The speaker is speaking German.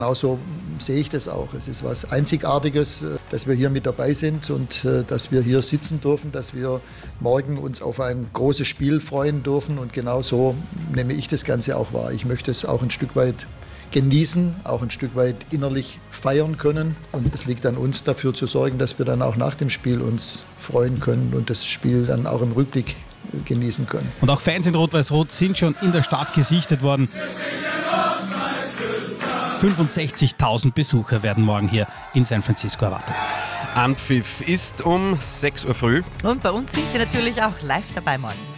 Genauso sehe ich das auch. Es ist was Einzigartiges, dass wir hier mit dabei sind und dass wir hier sitzen dürfen, dass wir morgen uns auf ein großes Spiel freuen dürfen. Und genauso nehme ich das Ganze auch wahr. Ich möchte es auch ein Stück weit genießen, auch ein Stück weit innerlich feiern können. Und es liegt an uns, dafür zu sorgen, dass wir dann auch nach dem Spiel uns freuen können und das Spiel dann auch im Rückblick genießen können. Und auch Fans in Rot-Weiß-Rot sind schon in der Stadt gesichtet worden. 65.000 Besucher werden morgen hier in San Francisco erwartet. Anpfiff ist um 6 Uhr früh. Und bei uns sind Sie natürlich auch live dabei morgen.